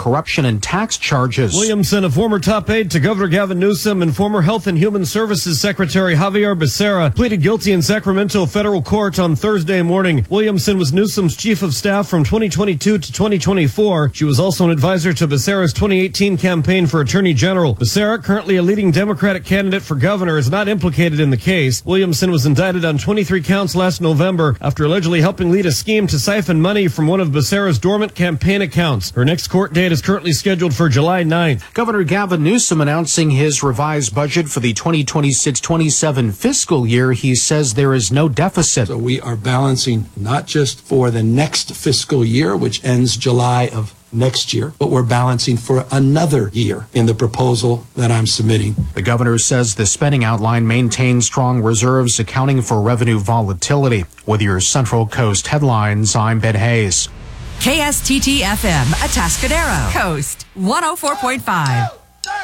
corruption and tax charges. Williamson, a former top aide to Governor Gavin Newsom and former Health and Human Services Secretary Javier Becerra, pleaded guilty in Sacramento federal court on Thursday morning. Williamson was Newsom's chief of staff from 2022 to 2024. She was also an advisor to Becerra's 2018 campaign for Attorney General. Becerra, currently a leading Democratic candidate for governor, is not implicated in the case. Williamson was indicted on 23 counts last November after allegedly helping lead a scheme to siphon money from one of Becerra's dormant campaign accounts. Her next court date is currently scheduled for July 9th. Governor Gavin Newsom announcing his revised budget for the 2026-27 fiscal year. He says there is no deficit. So we are balancing not just for the next fiscal year, which ends July of next year, but we're balancing for another year in the proposal that I'm submitting. The governor says the spending outline maintains strong reserves, accounting for revenue volatility. With your Central Coast headlines, I'm Ben Hayes. KSTT FM, Atascadero. Coast 104.5.